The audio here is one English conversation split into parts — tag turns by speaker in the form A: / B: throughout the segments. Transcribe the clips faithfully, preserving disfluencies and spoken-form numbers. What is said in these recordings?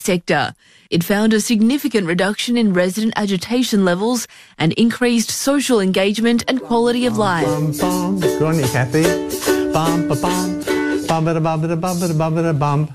A: sector. It found a significant reduction in resident agitation levels and increased social engagement and quality of life.
B: Bum, bum. Good on you, Kathy. Bum, ba, bum. Bum, ba, da, bum, ba, da, bum, ba, da, bum, ba, da, bum.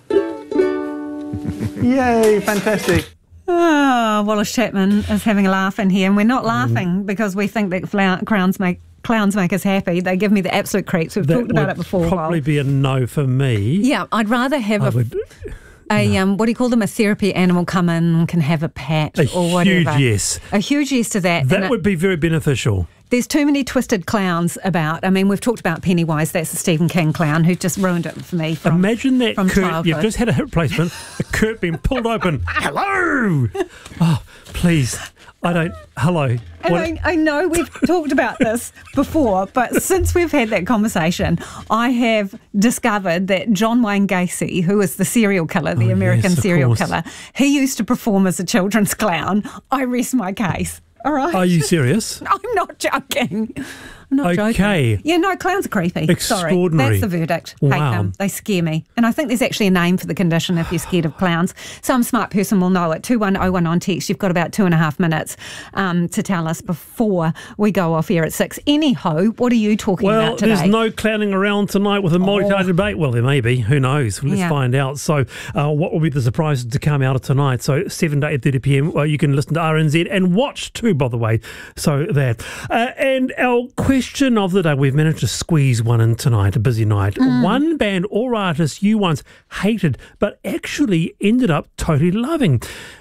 B: Yay, fantastic.
C: Oh, Wallace Chapman is having a laugh in here, and we're not laughing mm. because we think that fla- crowns make clowns make us happy. They give me the absolute creeps. We've
D: that
C: talked about it before.
D: That would probably be a no for me.
C: Yeah, I'd rather have
D: I
C: a...
D: would,
C: A
D: no.
C: um, what do you call them? A therapy animal come in and can have a pat
D: a
C: or whatever.
D: A huge yes.
C: A huge yes to that.
D: That
C: and
D: would
C: it,
D: be very beneficial.
C: There's too many twisted clowns about. I mean, we've talked about Pennywise. That's the Stephen King clown who just ruined it for me. From,
D: Imagine that
C: from
D: Kurt.
C: childhood.
D: You've just had a hip replacement. A Kurt being pulled open. Hello. Oh, please. I don't. Hello.
C: And I, I know we've talked about this before, but since we've had that conversation, I have discovered that John Wayne Gacy, who is the serial killer, the
D: oh,
C: American
D: yes,
C: serial
D: course.
C: killer, he used to perform as a children's clown. I rest my case. All right.
D: Are you serious?
C: I'm not joking. I'm not
D: okay.
C: joking. Yeah, no, clowns are creepy.
D: Extraordinary.
C: Sorry. That's the verdict.
D: Wow.
C: Hate them. They scare me. And I think there's actually a name for the condition if you're scared of clowns. Some smart person will know it. two one oh one on text. You've got about two and a half minutes um, to tell us before we go off air at six. Anyhow, what are you talking
D: well,
C: about today?
D: There's no clowning around tonight with a multi-colour
C: Oh.
D: debate. Well, there may be. Who knows? Let's
C: Yeah.
D: find out. So uh, what will be the surprise to come out of tonight? So seven to eight thirty p.m. Well, you can listen to R N Z and watch too, by the way. So that. Uh, and our question of the day, we've managed to squeeze one in tonight, a busy night. Mm. One band or artist you once hated but actually ended up totally loving.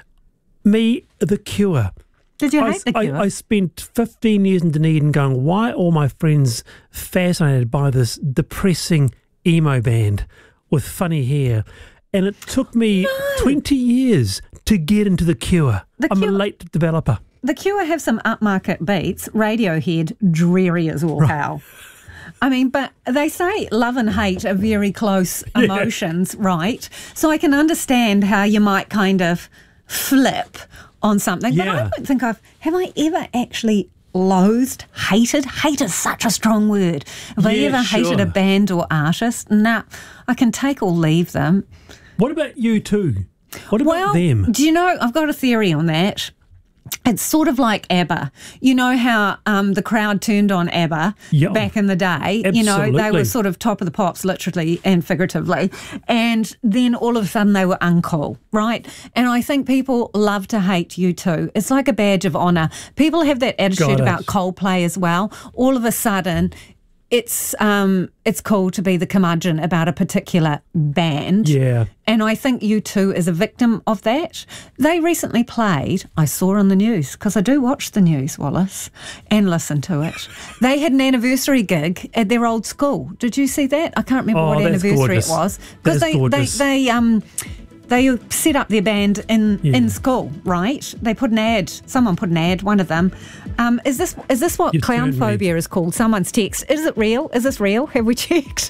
D: Me, The Cure.
C: Did you
D: I,
C: hate The Cure?
D: I, I spent fifteen years in Dunedin going, why are all my friends fascinated by this depressing emo band with funny hair? And it took me
C: no.
D: twenty years to get into The Cure.
C: The
D: I'm
C: Cure-
D: a late developer.
C: The Cure have some upmarket beats. Radiohead, dreary as all hell. I mean, but they say love and hate are very close emotions, yeah. right? So I can understand how you might kind of flip on something.
D: Yeah.
C: But I don't think I've... Have I ever actually loathed, hated? Hate is such a strong word. Have I
D: Yeah,
C: ever
D: sure.
C: hated a band or artist? Nah, I can take or leave them.
D: What about you two? What about
C: well,
D: them?
C: Do you know, I've got a theory on that. It's sort of like ABBA. You know how um, the crowd turned on ABBA
D: Yeah.
C: back in the day?
D: Absolutely.
C: You know, they were sort of top of the pops, literally and figuratively. And then all of a sudden they were uncool, right? And I think people love to hate U two. It's like a badge of honour. People have that attitude
D: Got it.
C: about Coldplay as well. All of a sudden... It's um it's cool to be the curmudgeon about a particular band.
D: Yeah.
C: And I think U two is a victim of that. They recently played, I saw on the news, because I do watch the news, Wallace, and listen to it. They had an anniversary gig at their old school. Did you see that? I can't remember
D: Oh,
C: what
D: that's
C: anniversary
D: gorgeous.
C: it was.
D: That
C: Because
D: is
C: they, they,
D: gorgeous.
C: they um they set up their band in,
D: Yeah.
C: in school, right? They put an ad. Someone put an ad, one of them. Um, is this is this what
D: You
C: clown
D: turned me.
C: phobia is called? Someone's text. Is it real? Is this real? Have we checked?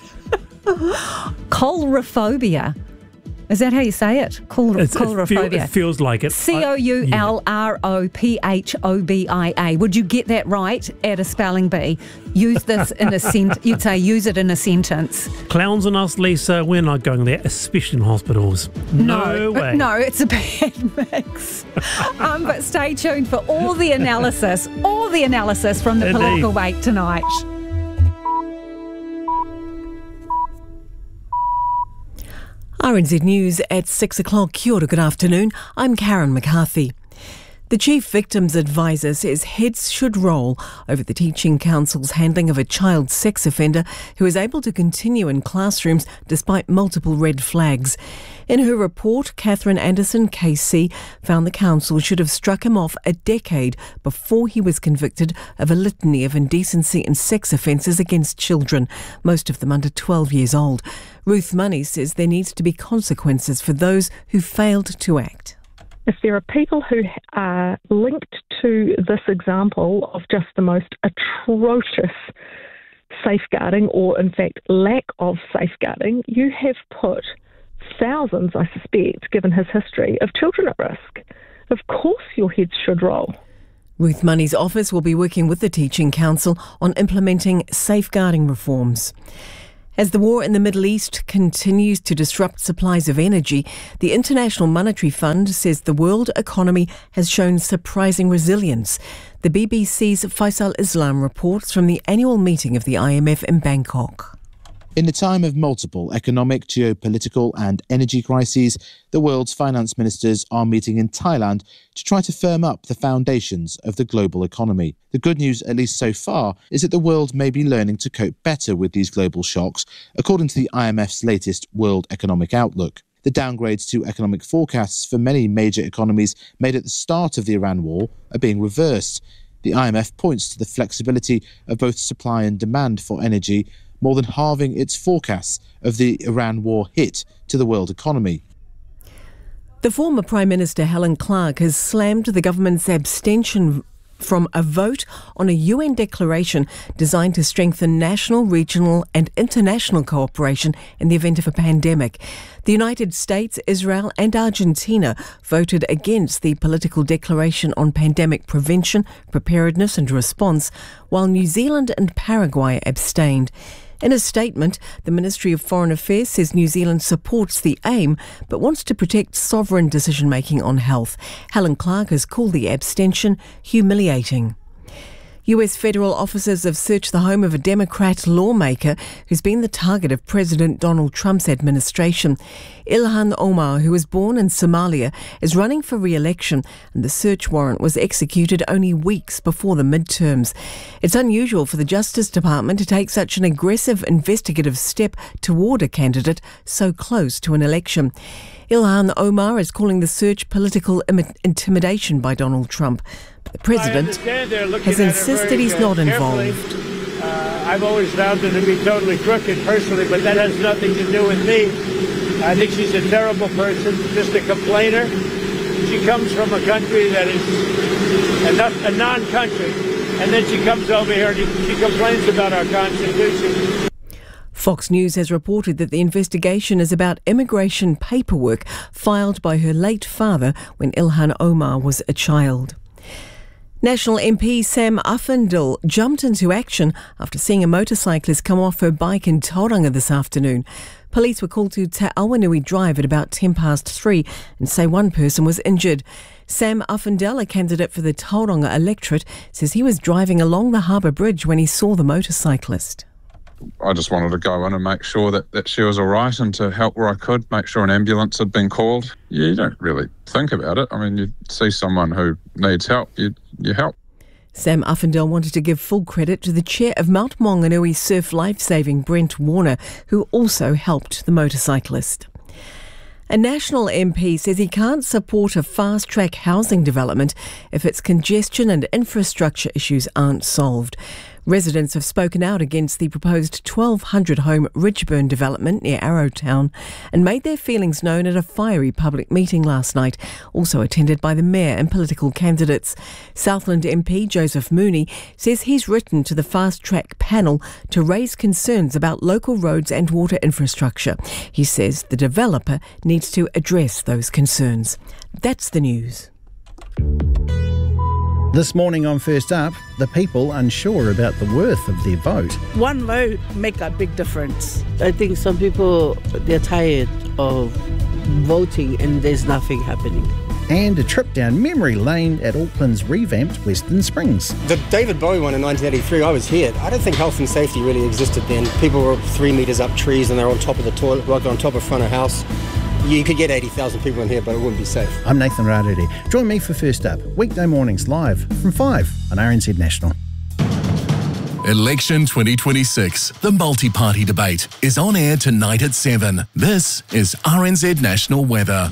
C: Coulrophobia. Is that how you say it? Coul-
D: It's, it, feel,
C: Coulrophobia.
D: it feels like it.
C: C O U L R O P H O B I A. Would you get that right at a spelling bee? Use this in a sent. You'd say use it in a sentence.
D: Clowns and us, Lisa, we're not going there, especially in hospitals. No, way.
C: No, it's a bad mix. um, but stay tuned for all the analysis, all the analysis from the
D: Indeed.
C: political wake tonight.
E: R N Z News at six o'clock. Kia ora, good afternoon. I'm Karen McCarthy. The Chief Victims Advisor says heads should roll over the Teaching Council's handling of a child sex offender who is able to continue in classrooms despite multiple red flags. In her report, Catherine Anderson, K C, found the council should have struck him off a decade before he was convicted of a litany of indecency and sex offences against children, most of them under twelve years old. Ruth Money says there needs to be consequences for those who failed to act.
F: If there are people who are linked to this example of just the most atrocious safeguarding, or in fact lack of safeguarding, you have put thousands, I suspect, given his history, of children at risk. Of course your heads should roll.
E: Ruth Money's office will be working with the Teaching Council on implementing safeguarding reforms. As the war in the Middle East continues to disrupt supplies of energy, the International Monetary Fund says the world economy has shown surprising resilience. The B B C's Faisal Islam reports from the annual meeting of the I M F in Bangkok.
G: In the time of multiple economic, geopolitical and energy crises, the world's finance ministers are meeting in Thailand to try to firm up the foundations of the global economy. The good news, at least so far, is that the world may be learning to cope better with these global shocks, according to the I M F's latest World Economic Outlook. The downgrades to economic forecasts for many major economies made at the start of the Iran war are being reversed. The I M F points to the flexibility of both supply and demand for energy, more than halving its forecasts of the Iran war hit to the world economy.
E: The former Prime Minister Helen Clark has slammed the government's abstention from a vote on a U N declaration designed to strengthen national, regional and international cooperation in the event of a pandemic. The United States, Israel and Argentina voted against the political declaration on pandemic prevention, preparedness and response, while New Zealand and Paraguay abstained. In a statement, the Ministry of Foreign Affairs says New Zealand supports the aim but wants to protect sovereign decision-making on health. Helen Clark has called the abstention humiliating. U S federal officers have searched the home of a Democrat lawmaker who's been the target of President Donald Trump's administration. Ilhan Omar, who was born in Somalia, is running for re-election, and the search warrant was executed only weeks before the midterms. It's unusual for the Justice Department to take such an aggressive investigative step toward a candidate so close to an election. Ilhan Omar is calling the search political im- intimidation by Donald Trump. But the president has insisted he's not involved.
H: Uh, I've always found her to be totally crooked personally, but that has nothing to do with me. I think she's a terrible person, just a complainer. She comes from a country that is a, not, a non-country, and then she comes over here and she complains about our Constitution.
E: Fox News has reported that the investigation is about immigration paperwork filed by her late father when Ilhan Omar was a child. National M P Sam Uffindell jumped into action after seeing a motorcyclist come off her bike in Tauranga this afternoon. Police were called to Te Awanui Drive at about ten past three and say one person was injured. Sam Uffindell, a candidate for the Tauranga electorate, says he was driving along the Harbour Bridge when he saw the motorcyclist.
I: I just wanted to go in and make sure that, that she was all right and to help where I could, make sure an ambulance had been called. Yeah, you don't really think about it. I mean, you see someone who needs help, you, you help.
E: Sam Uffindell wanted to give full credit to the chair of Mount Maunganui Surf Lifesaving, Brent Warner, who also helped the motorcyclist. A National M P says he can't support a fast-track housing development if its congestion and infrastructure issues aren't solved. Residents have spoken out against the proposed twelve hundred home Ridgeburn development near Arrowtown and made their feelings known at a fiery public meeting last night, also attended by the Mayor and political candidates. Southland M P Joseph Mooney says he's written to the Fast Track panel to raise concerns about local roads and water infrastructure. He says the developer needs to address those concerns. That's the news.
J: This morning on First Up, the people unsure about the worth of their vote.
K: One vote make a big difference. I think some people, they're tired of voting and there's nothing happening.
J: And a trip down memory lane at Auckland's revamped Western Springs.
L: The David Bowie one in nineteen eighty-three, I was here. I don't think health and safety really existed then. People were three metres up trees and they were on top of the toilet, like on top of front of house. You could get eighty thousand people in here, but it wouldn't be safe.
J: I'm Nathan Rarere. Join me for First Up, weekday mornings live from five on R N Z National.
M: Election twenty twenty-six, the multi-party debate, is on air tonight at seven. This is R N Z National Weather.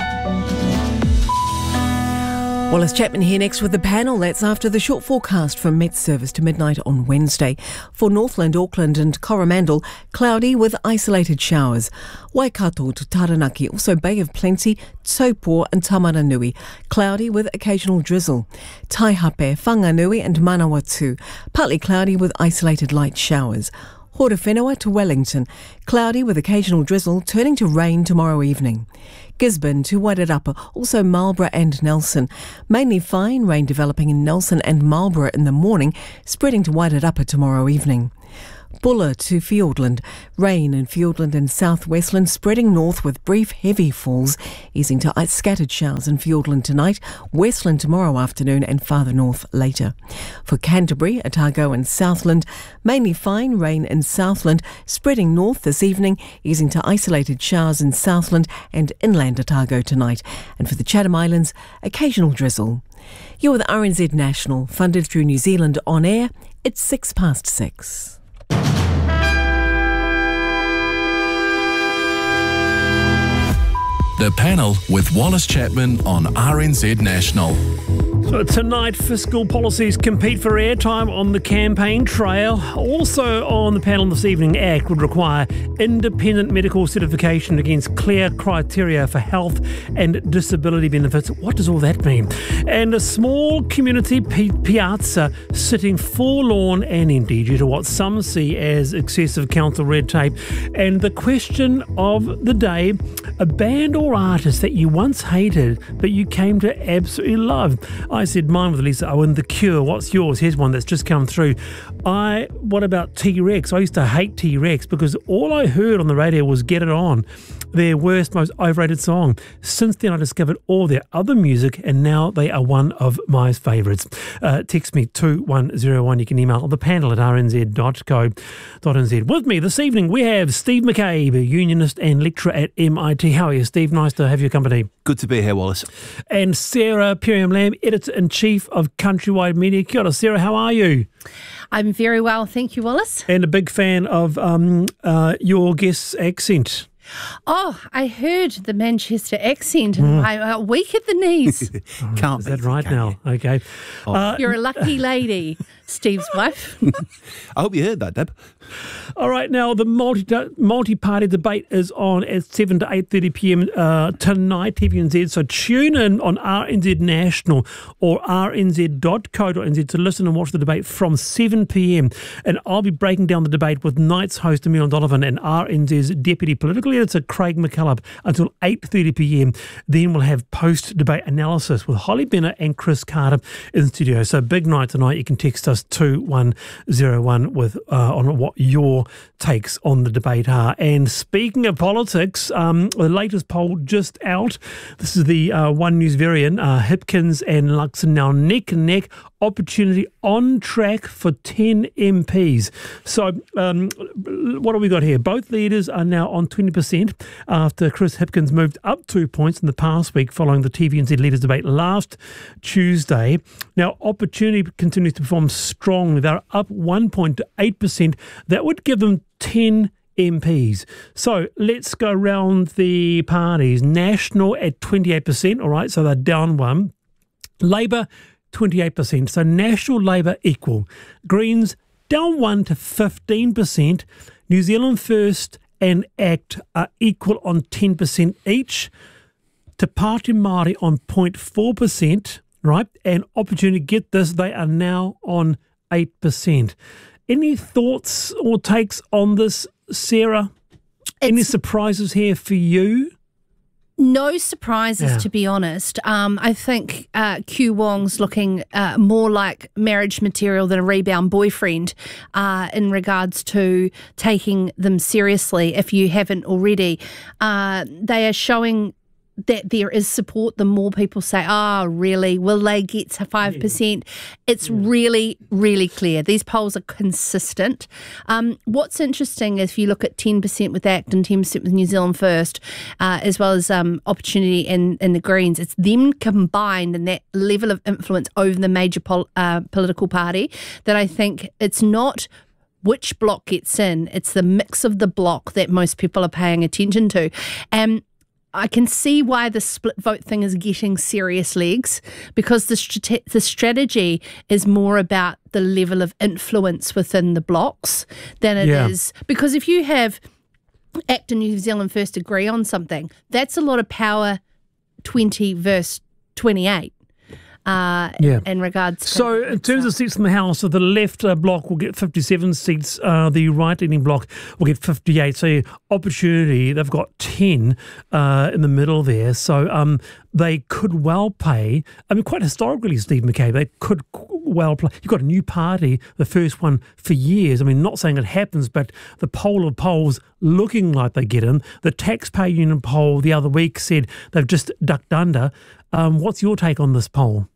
E: Wallace Chapman here next with the panel. That's after the short forecast from Met Service to midnight on Wednesday. For Northland, Auckland and Coromandel, cloudy with isolated showers. Waikato to Taranaki, also Bay of Plenty, Taupo and Tamaranui, cloudy with occasional drizzle. Taihape, Whanganui and Manawatu, partly cloudy with isolated light showers. Horowhenua to Wellington, cloudy with occasional drizzle, turning to rain tomorrow evening. Gisborne to Wairarapa, also Marlborough and Nelson. Mainly fine, rain developing in Nelson and Marlborough in the morning, spreading to Wairarapa tomorrow evening. Buller to Fiordland. Rain in Fiordland and South Westland, spreading north with brief heavy falls, easing to scattered showers in Fiordland tonight, Westland tomorrow afternoon and farther north later. For Canterbury, Otago and Southland, mainly fine rain in Southland, spreading north this evening, easing to isolated showers in Southland and inland Otago tonight. And for the Chatham Islands, occasional drizzle. You're with R N Z National, funded through New Zealand On Air. It's six past six.
M: The Panel with Wallace Chapman on R N Z National.
D: So tonight, fiscal policies compete for airtime on the campaign trail. Also on the panel this evening, ACT would require independent medical certification against clear criteria for health and disability benefits. What does all that mean? And a small community pi- piazza sitting forlorn and empty due to what some see as excessive council red tape. And the question of the day, a band or artist that you once hated but you came to absolutely love. I said mine with Lisa Owen, The Cure. What's yours? Here's one that's just come through. I. What about T-Rex? I used to hate T-Rex because all I heard on the radio was Get It On, their worst, most overrated song. Since then, I discovered all their other music, and now they are one of my favourites. Uh, text me two one zero one. You can email the panel at r n z dot co dot n z. With me this evening, we have Steve McCabe, a unionist and lecturer at M I T. How are you, Steve? Nice to have your company.
N: Good to be here, Wallace.
D: And Sarah Perriam-Lamb, Editor-in-Chief of Countrywide Media. Kia ora, Sarah, how are you?
O: I'm very well, thank you, Wallace.
D: And a big fan of um, uh, your guest's accent.
O: Oh, I heard the Manchester accent and
D: Mm.
O: I'm uh, weak at the knees.
N: Can't
D: Is that right now? Okay.
N: Oh.
D: Uh,
O: You're a lucky lady, Steve's wife.
N: I hope you heard that, Deb.
D: All right, now the multi multi-party debate is on at seven to eight thirty p m uh, tonight, T V N Z. So tune in on R N Z National or r n z dot co dot n z to listen and watch the debate from seven p m. And I'll be breaking down the debate with Night's host Emile Donovan and R N Z's Deputy Political Editor Craig McCullough until eight thirty p m. Then we'll have post-debate analysis with Holly Bennett and Chris Carter in the studio. So big night tonight. You can text us two one zero one with uh, on what your takes on the debate are. And speaking of politics, um, the latest poll just out. This is the uh, One News variant. Uh, Hipkins and Luxon now neck and neck. Opportunity on track for ten M Ps. So um, what have we got here? Both leaders are now on twenty percent after Chris Hipkins moved up two points in the past week following the T V N Z leaders debate last Tuesday. Now, Opportunity continues to perform strongly. They're up one point to eight percent. That would give them ten M Ps. So let's go round the parties. National at twenty-eight percent, all right, so they're down one. Labour, twenty-eight percent. So National Labour equal. Greens down one to fifteen percent. New Zealand First and ACT are equal on ten percent each. Te Pāti Māori on zero point four percent, right? And Opportunity, get this, they are now on eight percent. Any thoughts or takes on this, Sarah? It's, Any surprises here for you?
O: No surprises,
D: Yeah.
O: to be honest. Um, I think uh, Q Wong's looking uh, more like marriage material than a rebound boyfriend uh, in regards to taking them seriously, if you haven't already. Uh, they are showing that there is support. The more people say, oh, really, will they get to five percent? It's really, really clear. These polls are consistent. Um, what's interesting, if you look at ten percent with ACT and ten percent with New Zealand First, uh, as well as um, Opportunity and, and the Greens, it's them combined and that level of influence over the major pol- uh, political party that I think it's not which block gets in, it's the mix of the block that most people are paying attention to. And I can see why the split vote thing is getting serious legs, because the strate- the strategy is more about the level of influence within the blocks than it
P: Yeah.
O: is. Because if you have ACT and New Zealand First agree on something, that's a lot of power, twenty versus twenty-eight. Uh,
D: Yeah.
O: in regards to
D: So in terms of seats in the House, so the left uh, bloc will get fifty-seven seats, uh, the right-leaning bloc will get fifty-eight. So Opportunity, they've got ten uh, in the middle there. So um, they could well pay, I mean, quite historically, Steve McCabe, they could well played. You've got a new party, the first one for years. I mean, not saying it happens, but the poll of polls looking like they get in. The Taxpayer Union poll the other week said they've just ducked under. Um, what's your take on this poll?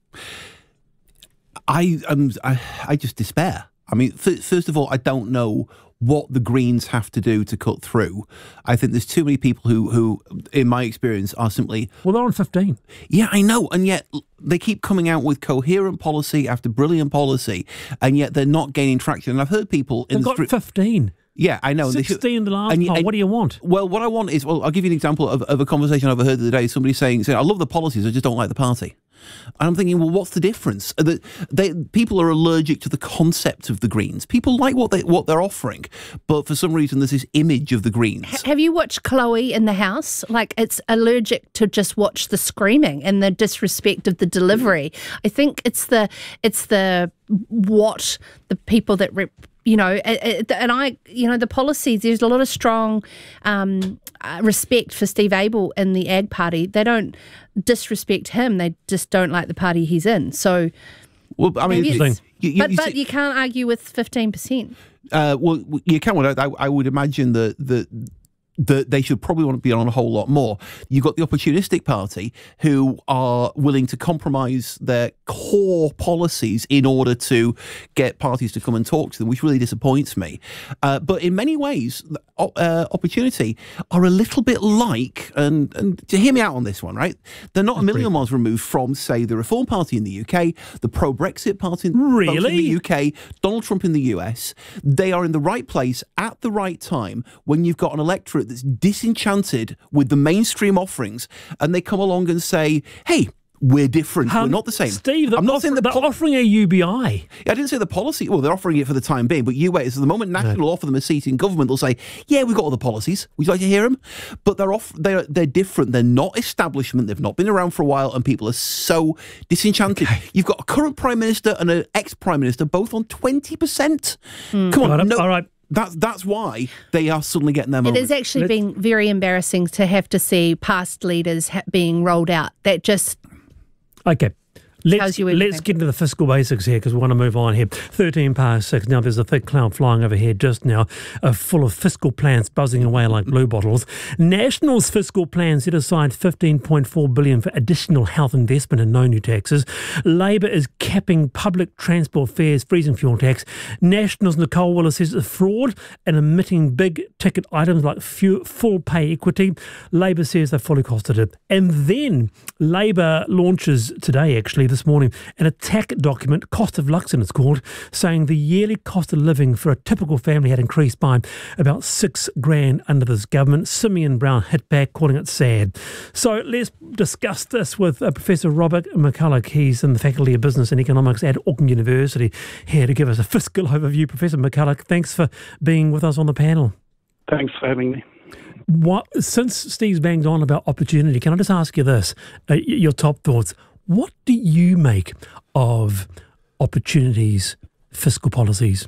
N: I um I, I just despair. I mean, f- first of all, I don't know what the Greens have to do to cut through. I think there's too many people who, who, in my experience, are simply...
D: Well, they're on fifteen.
N: Yeah, I know. And yet they keep coming out with coherent policy after brilliant policy, and yet they're not gaining traction. And I've heard people... in
D: They've
N: the
D: got
N: street,
D: fifteen.
N: Yeah, I know.
D: sixteen the last
N: and,
D: poll.
N: and,
D: What do you want?
N: Well, what I want is... Well, I'll give you an example of, of a conversation I overheard the other day. Somebody saying, saying, I love the policies, I just don't like the party. And I'm thinking, well, what's the difference? The, they, people are allergic to the concept of the Greens. People like what, they, what they're offering, but for some reason there's this image of the Greens.
O: H- have you watched Chloe in the House? Like, it's allergic to just watch the screaming and the disrespect of the delivery. I think it's the it's the what the people that rep, you know, and I, you know, the policies, there's a lot of strong um, respect for Steve Abel in the Ag Party. They don't disrespect him. They just don't like the party he's in. So,
N: well, I mean, you, you,
O: but,
N: you
O: but
N: see,
O: you can't argue with fifteen percent.
N: Uh, well, you can. I, I would imagine that the. that they should probably want to be on a whole lot more. You've got the opportunistic party who are willing to compromise their core policies in order to get parties to come and talk to them, which really disappoints me. Uh, but in many ways, uh, opportunity are a little bit like, and, and to hear me out on this one, right? They're not a million miles removed from, say, the Reform Party in the U K, the pro-Brexit party
D: really?
N: in the U K, Donald Trump in the U S. They are in the right place at the right time when you've got an electorate that's disenchanted with the mainstream offerings, and they come along and say, hey, we're different.
D: Um,
N: we're not the same.
D: Steve, they're,
N: I'm not
D: offer,
N: saying the
D: they're
N: po-
D: offering a U B I.
N: I didn't say the policy. Well, they're offering it for the time being, but you wait. So the moment National
D: No.
N: will offer them a seat in government, they'll say, yeah, we've got all the policies. Would you like to hear them? But they're off. They're, they're different. They're not establishment. They've not been around for a while, and people are so disenchanted. Okay. You've got a current Prime Minister and an ex-Prime Minister both on twenty percent. Mm. Come on.
D: Right,
N: no,
D: all right.
N: That's that's why they are suddenly getting their moment.
O: It has actually
N: Let's,
O: been very embarrassing to have to see past leaders ha- being rolled out. That just
D: okay. Let's,
O: tells you
D: let's
O: everything.
D: get into the fiscal basics here because we want to move on here. thirteen past six. Now, there's a thick cloud flying overhead just now, uh, full of fiscal plans buzzing away like blue bottles. National's fiscal plan set aside fifteen point four billion dollars for additional health investment and no new taxes. Labor is capping public transport fares, freezing fuel tax. National's Nicole Willis says it's a fraud and omitting big ticket items like fuel, full pay equity. Labor says they fully costed it. And then Labor launches today, actually, this morning, an attack document, Cost of Luxon it's called, saying the yearly cost of living for a typical family had increased by about six grand under this government. Simeon Brown hit back, calling it sad. So let's discuss this with uh, Professor Robert McCulloch. He's in the Faculty of Business and Economics at Auckland University, here to give us a fiscal overview. Professor McCulloch, thanks for being with us on the panel.
P: Thanks for having me.
D: What, since Steve's banged on about opportunity, can I just ask you this, uh, your top thoughts? What do you make of opportunities, fiscal policies?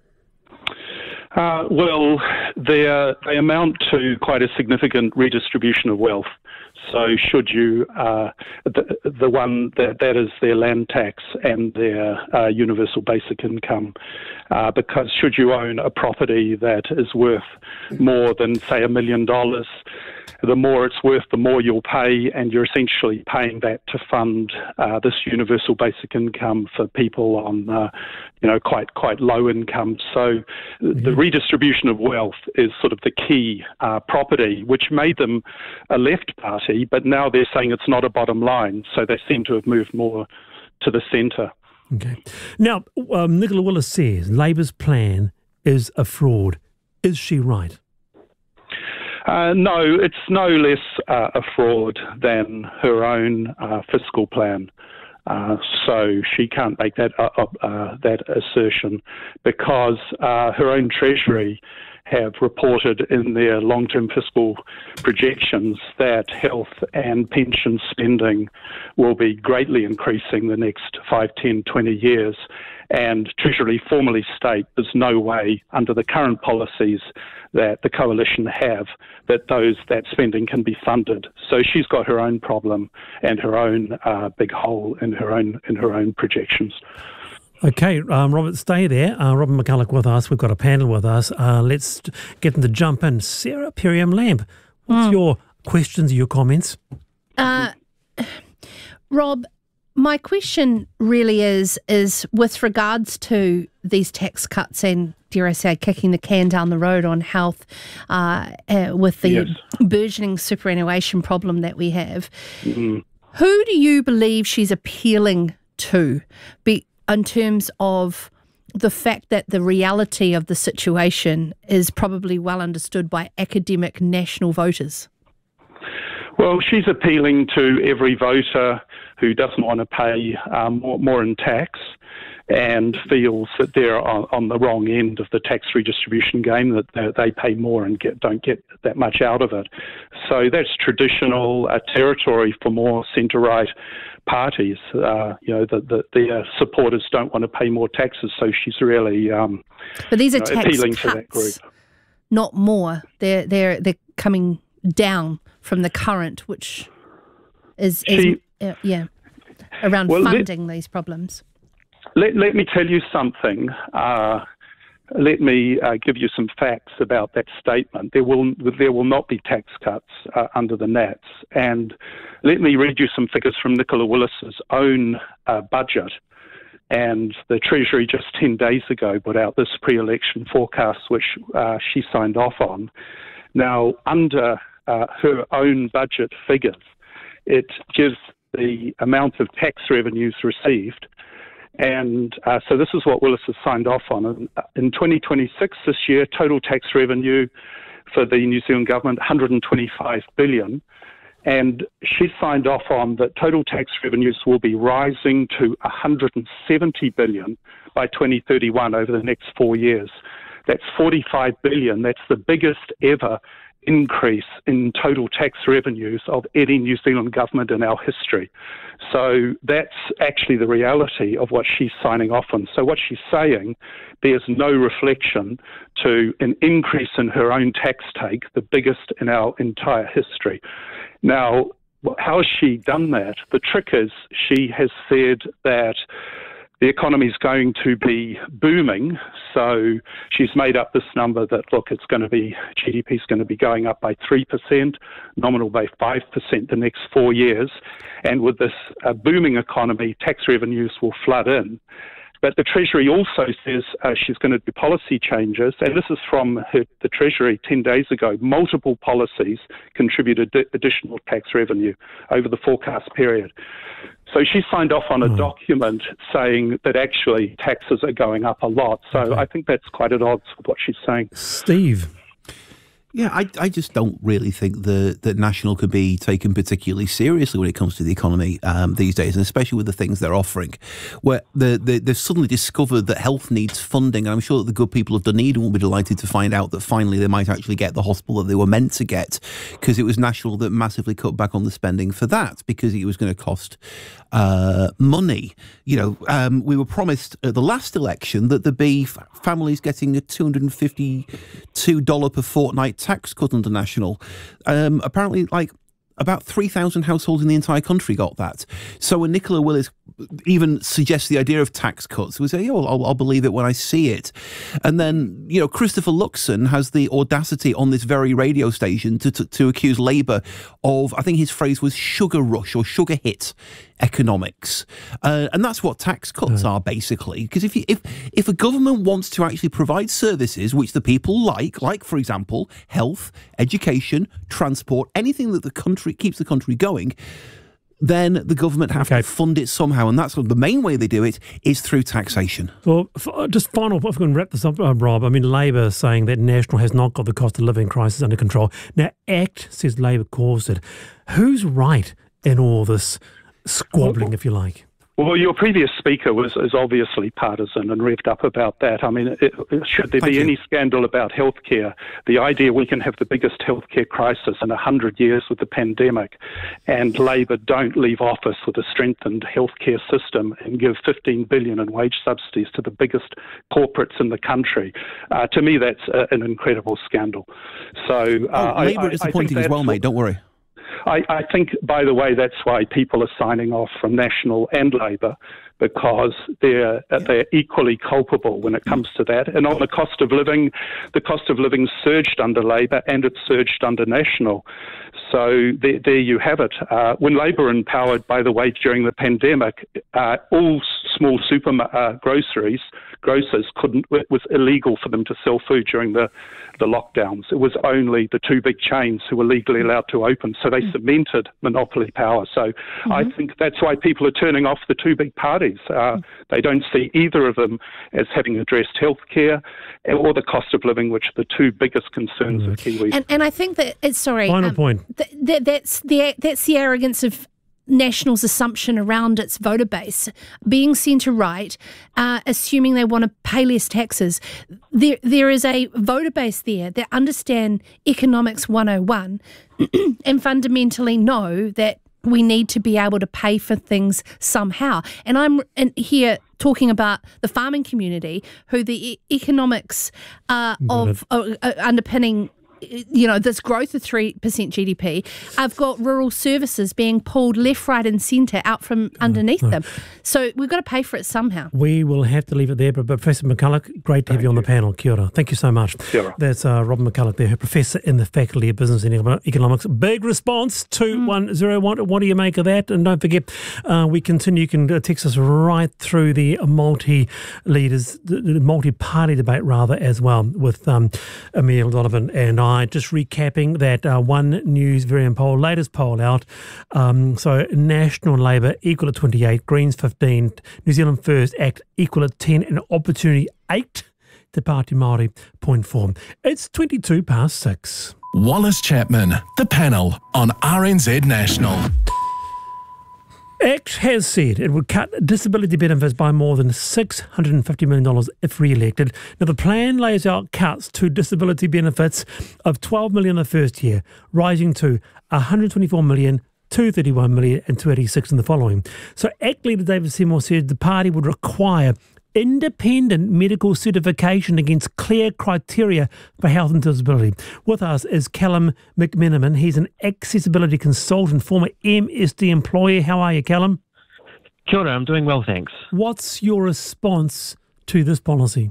P: Uh, well, they, uh, they amount to quite a significant redistribution of wealth. So should you, uh, the, the one that, that is their land tax and their uh, universal basic income, uh, because should you own a property that is worth more than, say, a million dollars, the more it's worth, the more you'll pay, and you're essentially paying that to fund uh, this universal basic income for people on, uh, you know, quite quite low income. So mm-hmm. the redistribution of wealth is sort of the key uh, property, which made them a left party, but now they're saying it's not a bottom line. So they seem to have moved more to the centre.
D: Okay. Now, um, Nicola Willis says Labor's plan is a fraud. Is she right?
P: Uh, no, it's no less uh, a fraud than her own uh, fiscal plan. Uh, so she can't make that uh, uh, that assertion because uh, her own Treasury have reported in their long-term fiscal projections that health and pension spending will be greatly increasing the next five, ten, twenty years. And Treasury formally state there's no way under the current policies that the coalition have that those that spending can be funded. So she's got her own problem and her own uh, big hole in her own in her own projections.
D: Okay, um, Robert, stay there. Uh, Robin McCulloch with us. We've got a panel with us. Uh, let's get them to jump in. Sarah Perriam-Lamb, what's
O: Mm.
D: your questions, your comments?
O: Uh, Rob, my question really is is with regards to these tax cuts and, dare I say, kicking the can down the road on health uh, uh, with the
P: Yes.
O: burgeoning superannuation problem that we have.
P: Mm.
O: Who do you believe she's appealing to be, in terms of the fact that the reality of the situation is probably well understood by academic national voters?
P: Well, she's appealing to every voter who doesn't want to pay um, more, more in tax and feels that they're on, on the wrong end of the tax redistribution game, that they, they pay more and get, don't get that much out of it. So that's traditional uh, territory for more centre-right parties. Uh, you know, the, the, their supporters don't want to pay more taxes, so she's really um,
O: But these are
P: you know,
O: tax
P: appealing
O: cuts,
P: to that group.
O: not more. They're they're they're coming down from the current, which is, is
P: She-
O: uh, yeah, around
P: Well, let-
O: funding these problems.
P: Let, let me tell you something. Uh, let me uh, give you some facts about that statement. There will there will not be tax cuts uh, under the Nats. And let me read you some figures from Nicola Willis's own uh, budget. And the Treasury just ten days ago put out this pre-election forecast, which uh, she signed off on. Now, under uh, her own budget figures, it gives the amount of tax revenues received. And uh, so this is what Willis has signed off on. In, in twenty twenty-six, this year, total tax revenue for the New Zealand government, one hundred twenty-five billion dollars. And she signed off on that total tax revenues will be rising to one hundred seventy billion dollars by twenty thirty-one over the next four years. That's forty-five billion dollars. That's the biggest ever increase in total tax revenues of any New Zealand government in our history. So that's actually the reality of what she's signing off on. So what she's saying, there's no reflection to an increase in her own tax take, the biggest in our entire history. Now, how has she done that? The trick is she has said that the economy is going to be booming, so she's made up this number that, look, it's going to be, G D P is going to be going up by three percent, nominal by five percent the next four years, and with this uh, booming economy, tax revenues will flood in. But the Treasury also says uh, she's going to do policy changes, and this is from her, the Treasury ten days ago. Multiple policies contributed d- additional tax revenue over the forecast period. So she signed off on a document saying that actually taxes are going up a lot. So okay. I think that's quite at odds with what she's saying.
D: Steve.
N: Yeah, I, I just don't really think the, that National could be taken particularly seriously when it comes to the economy um, these days, and especially with the things they're offering, where the, the, they've suddenly discovered that health needs funding, and I'm sure that the good people of Dunedin will be delighted to find out that finally they might actually get the hospital that they were meant to get, because it was National that massively cut back on the spending for that, because it was going to cost uh, money. You know, um, we were promised at the last election that there'd be f- families getting a two hundred fifty-two dollars per fortnight tax cut under National. Um, apparently, like, about three thousand households in the entire country got that. So when Nicola Willis even suggests the idea of tax cuts, we say, oh, I'll, I'll believe it when I see it. And then, you know, Christopher Luxon has the audacity on this very radio station to, to, to accuse Labour of, I think his phrase was sugar rush or sugar hit economics. Uh, and that's what tax cuts are, basically. Because if, you, if, if a government wants to actually provide services which the people like, like, for example, health, education, transport, anything that the country keeps the country going, then the government have okay. to fund it somehow, and that's the main way they do it is through taxation.
D: Well, just final, if we can wrap this up, uh, Rob. I mean, Labour saying that National has not got the cost of living crisis under control. Now, ACT says Labour caused it. Who's right in all this squabbling, well, if you like?
P: Well, your previous speaker was is obviously partisan and revved up about that. I mean, it, it, should there Thank be you. any scandal about healthcare, the idea we can have the biggest healthcare crisis in one hundred years with the pandemic, and Labor don't leave office with a strengthened healthcare system and give fifteen billion dollars in wage subsidies to the biggest corporates in the country, uh, to me that's a, an incredible scandal. So uh,
N: oh, Labor
P: I,
N: is
P: I,
N: disappointing
P: I
N: as well, mate, don't worry.
P: I, I think, by the way, that's why people are signing off from National and Labor, because they're they're equally culpable when it comes to that. And on the cost of living, the cost of living surged under Labor and it surged under National. So there, there you have it. Uh, when Labor empowered, by the way, during the pandemic, uh, all small super uh, groceries grocers couldn't. It was illegal for them to sell food during the the lockdowns. It was only the two big chains who were legally allowed to open. So they cemented monopoly power. So mm-hmm. I think that's why people are turning off the two big parties. Uh, mm-hmm. They don't see either of them as having addressed healthcare or the cost of living, which are the two biggest concerns mm-hmm. of Kiwis.
O: And, and I think that it's sorry.
D: Final
O: um,
D: point.
O: Th- th- that's the that's the arrogance of National's assumption around its voter base being centre-right, uh, assuming they want to pay less taxes. There, there is a voter base there that understand economics one oh one and fundamentally know that we need to be able to pay for things somehow. And I'm in here talking about the farming community, who the e- economics uh, of uh, uh, underpinning you know, this growth of three percent G D P. I've got rural services being pulled left, right and centre out from underneath
D: oh.
O: them. So we've got to pay for it somehow.
D: We will have to leave it there, but Professor McCulloch, great to have you on the panel. Kia ora. Thank you so much.
P: Kia ora.
D: That's uh, Robin McCulloch there, her Professor in the Faculty of Business and Economics. Big response, two one zero one. What do you make of that? And don't forget, uh, we continue. You can text us right through the multi-leaders, the, the multi-party debate, rather, as well, with um, Emile Donovan and I. Just recapping that uh, One News Variant poll, latest poll out. Um, so National and Labor equal at twenty-eight, Greens fifteen, New Zealand First Act equal at ten, and Opportunity eight, Te Pāti Māori zero point four. It's twenty-two past six.
M: Wallace Chapman, the panel on R N Z National.
D: ACT has said it would cut disability benefits by more than six hundred fifty million dollars if re-elected. Now, the plan lays out cuts to disability benefits of twelve million dollars the first year, rising to one hundred twenty-four million dollars, two hundred thirty-one million dollars and two hundred eighty-six million dollars in the following. So ACT leader David Seymour said the party would require independent medical certification against clear criteria for health and disability. With us is Callum McMenamin. He's an accessibility consultant, former M S D employee. How are you, Callum?
Q: Kia ora, I'm doing well, thanks.
D: What's your response to this policy?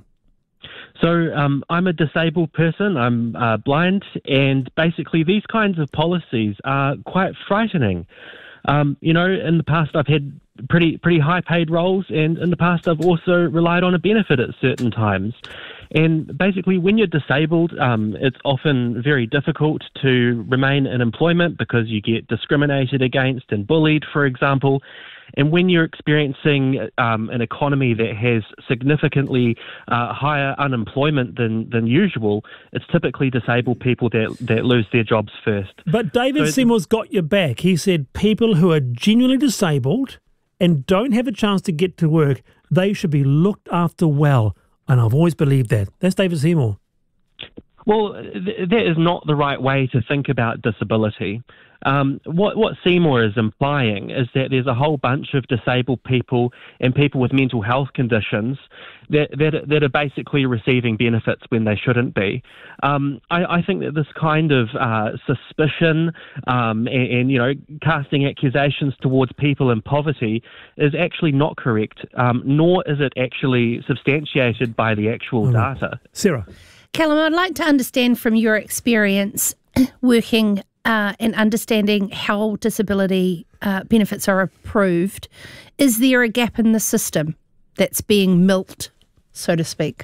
Q: So um, I'm a disabled person, I'm uh, blind, and basically these kinds of policies are quite frightening. Um, you know, in the past I've had pretty pretty high paid roles, and in the past I've also relied on a benefit at certain times. And basically when you're disabled, um, it's often very difficult to remain in employment because you get discriminated against and bullied, for example. And when you're experiencing um, an economy that has significantly uh, higher unemployment than, than usual, it's typically disabled people that, that lose their jobs first.
D: But David
Q: so,
D: Seymour's got your back. He said people who are genuinely disabled and don't have a chance to get to work, they should be looked after well. And I've always believed that. That's David Seymour.
Q: Well, th- that is not the right way to think about disability. Um, what, what Seymour is implying is that there's a whole bunch of disabled people and people with mental health conditions that that, that are basically receiving benefits when they shouldn't be. Um, I, I think that this kind of uh, suspicion um, and, and, you know, casting accusations towards people in poverty is actually not correct, um, nor is it actually substantiated by the actual mm. data.
D: Sarah.
O: Callum, I'd like to understand from your experience working uh, and understanding how disability uh, benefits are approved. Is there a gap in the system that's being milked, so to speak?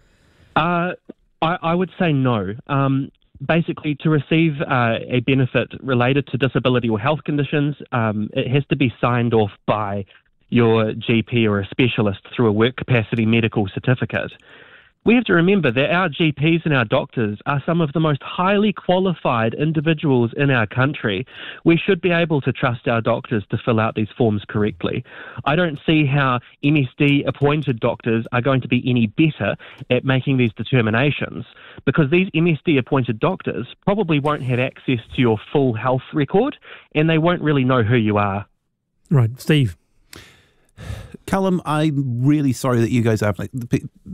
Q: Uh, I, I would say no. Um, basically, to receive uh, a benefit related to disability or health conditions, um, it has to be signed off by your G P or a specialist through a work capacity medical certificate. We have to remember that our G Ps and our doctors are some of the most highly qualified individuals in our country. We should be able to trust our doctors to fill out these forms correctly. I don't see how M S D-appointed doctors are going to be any better at making these determinations, because these M S D-appointed doctors probably won't have access to your full health record, and they won't really know who you are.
D: Right. Steve?
N: Callum, I'm really sorry that you guys have like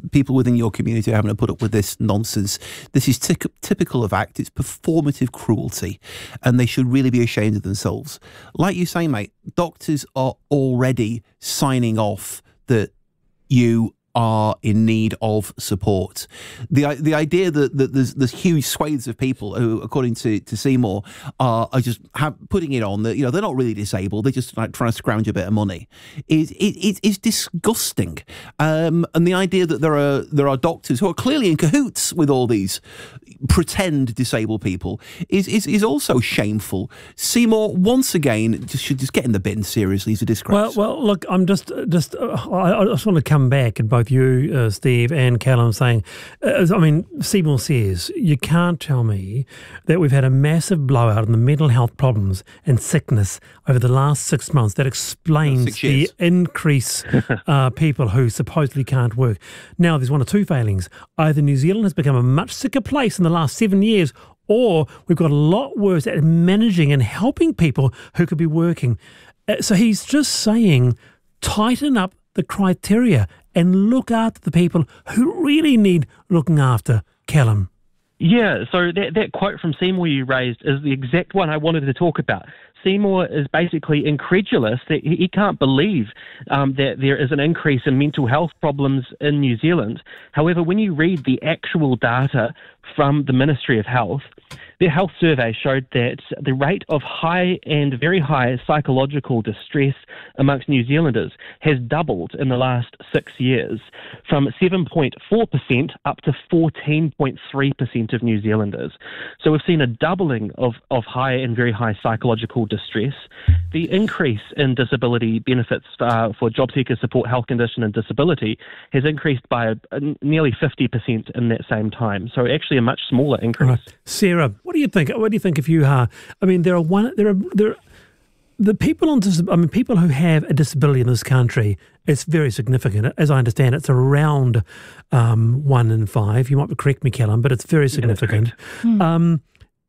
N: people within your community are having to put up with this nonsense. This is t- typical of ACT. It's performative cruelty, and they should really be ashamed of themselves. Like you say, mate, doctors are already signing off that you are in need of support. The the idea that, that there's there's huge swathes of people who, according to, to Seymour, are, are just have, putting it on that, you know, they're not really disabled, they're just like trying to scrounge a bit of money, is it, it is disgusting. Um, and the idea that there are there are doctors who are clearly in cahoots with all these pretend disabled people is is, is also shameful. Seymour, once again, just should just get in the bin. Seriously, he's a disgrace.
D: Well, well, look, I'm just just uh, I, I just want to come back and both you, uh, Steve, and Callum saying, uh, I mean, Seymour says, you can't tell me that we've had a massive blowout in the mental health problems and sickness over the last six months that explains the increase uh, people who supposedly can't work. Now, there's one or two failings. Either New Zealand has become a much sicker place in the last seven years, or we've got a lot worse at managing and helping people who could be working. Uh, so he's just saying, tighten up the criteria and look after the people who really need looking after. Callum.
Q: Yeah, so that, that quote from Seymour you raised is the exact one I wanted to talk about. Seymour is basically incredulous that he, he can't believe um, that there is an increase in mental health problems in New Zealand. However, when you read the actual data from the Ministry of Health, their health survey showed that the rate of high and very high psychological distress amongst New Zealanders has doubled in the last six years, from seven point four percent up to fourteen point three percent of New Zealanders. So we've seen a doubling of, of high and very high psychological distress. The increase in disability benefits uh, for job seekers support health condition and disability has increased by uh, nearly fifty percent in that same time. So actually a much smaller increase.
D: Right. Sarah, what do you think? What do you think if you are? I mean, there are one. There are there. Are, the people on dis- I mean, people who have a disability in this country, it's very significant. As I understand, it's around um, one in five. You might correct me, Callum, but it's very significant.
O: Yeah, hmm.
D: um,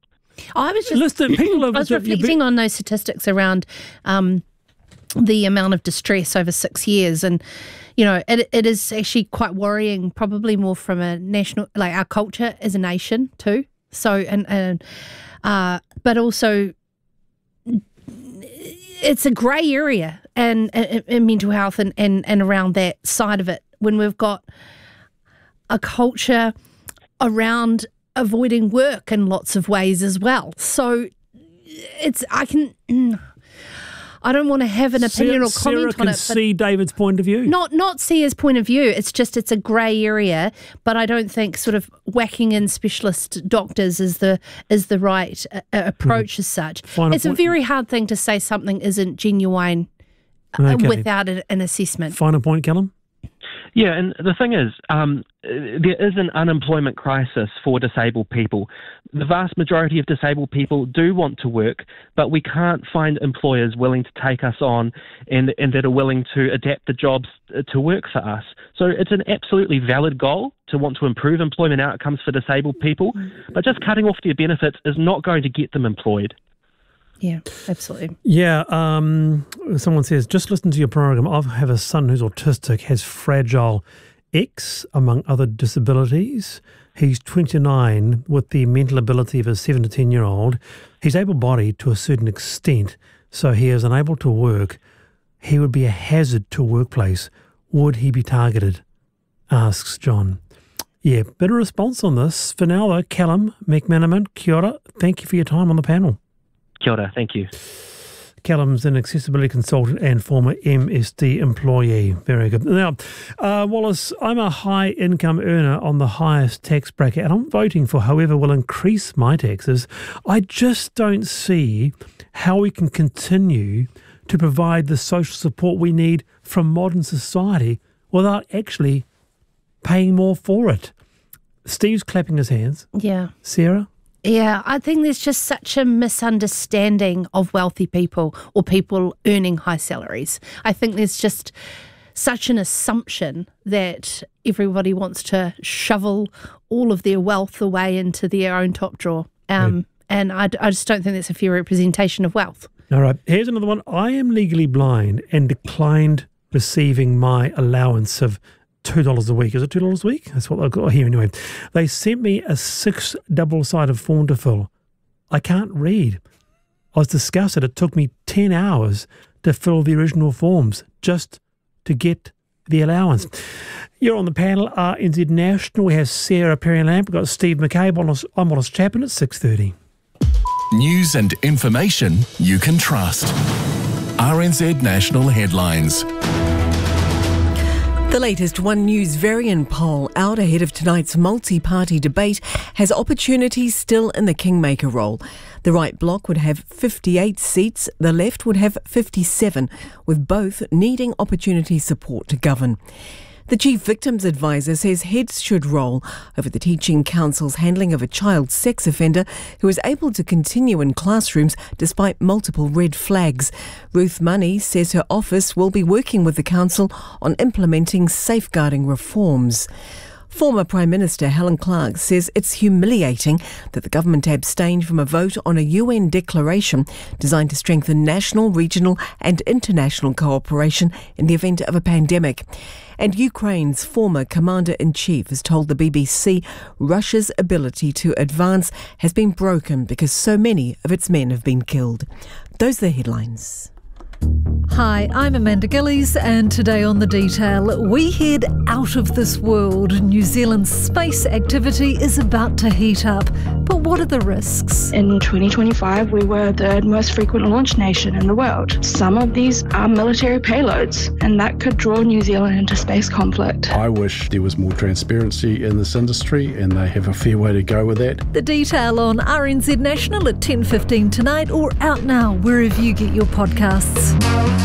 O: I was just
D: listen, people have,
O: I was reflecting be- on those statistics around um, the amount of distress over six years, and you know, it it is actually quite worrying. Probably more from a national, like our culture as a nation too. So and and uh, but also it's a grey area and, and, and mental health and, and and around that side of it when we've got a culture around avoiding work in lots of ways as well. So it's I can. I don't want to have an opinion
D: Sarah,
O: or comment
D: Sarah
O: on
D: can
O: it.
D: see David's point of view.
O: Not not see his point of view. It's just it's a grey area. But I don't think sort of whacking in specialist doctors is the is the right uh, approach mm. as such.
D: Final
O: it's
D: point.
O: a very hard thing to say something isn't genuine uh,
D: Okay.
O: without a, an assessment.
D: Final point, Callum.
Q: Yeah, and the thing is, um, there is an unemployment crisis for disabled people. The vast majority of disabled people do want to work, but we can't find employers willing to take us on and, and that are willing to adapt the jobs to work for us. So it's an absolutely valid goal to want to improve employment outcomes for disabled people, but just cutting off their benefits is not going to get them employed.
O: Yeah, absolutely.
D: Yeah, um, someone says, just listen to your program. I have a son who's autistic, has Fragile X, among other disabilities. He's twenty-nine with the mental ability of a seven to ten-year-old. He's able-bodied to a certain extent, so he is unable to work. He would be a hazard to a workplace. Would he be targeted? Asks John. Yeah, better response on this. For now, though, Callum McManaman, kia ora. Thank you for your time on the panel.
Q: Kia ora, thank you.
D: Callum's an accessibility consultant and former M S D employee. Very good. Now, uh, Wallace, I'm a high-income earner on the highest tax bracket, and I'm voting for whoever will increase my taxes. I just don't see how we can continue to provide the social support we need from modern society without actually paying more for it. Steve's clapping his hands.
O: Yeah.
D: Sarah?
O: Yeah, I think there's just such a misunderstanding of wealthy people or people earning high salaries. I think there's just such an assumption that everybody wants to shovel all of their wealth away into their own top drawer. Um, yeah. And I, I just don't think that's a fair representation of wealth.
D: All right, here's another one. I am legally blind and declined receiving my allowance of two dollars a week. Is it two dollars a week? That's what I've got here anyway. They sent me a six double-sided form to fill. I can't read. I was disgusted. It took me ten hours to fill the original forms just to get the allowance. You're on the panel, R N Z National. We have Sarah Perry-Lamp. We've got Steve McCabe. I'm Wallace Chapman at six thirty.
M: News and information you can trust. R N Z National Headlines.
E: The latest One News Varian poll out ahead of tonight's multi-party debate has opportunities still in the kingmaker role. The right bloc would have fifty-eight seats, the left would have fifty-seven, with both needing opportunity support to govern. The Chief Victims Advisor says heads should roll over the Teaching Council's handling of a child sex offender who was able to continue in classrooms despite multiple red flags. Ruth Money says her office will be working with the council on implementing safeguarding reforms. Former Prime Minister Helen Clark says it's humiliating that the government abstained from a vote on a U N declaration designed to strengthen national, regional and international cooperation in the event of a pandemic. And Ukraine's former commander-in-chief has told the B B C Russia's ability to advance has been broken because so many of its men have been killed. Those are the headlines.
R: Hi, I'm Amanda Gillies, and today on The Detail, we head out of this world. New Zealand's space activity is about to heat up. But what are the risks?
S: In twenty twenty-five, we were the most frequent launch nation in the world. Some of these are military payloads, and that could draw New Zealand into space conflict.
T: I wish there was more transparency in this industry, and they have a fair way to go with that.
R: The Detail on R N Z National at ten fifteen tonight, or out now wherever you get your podcasts.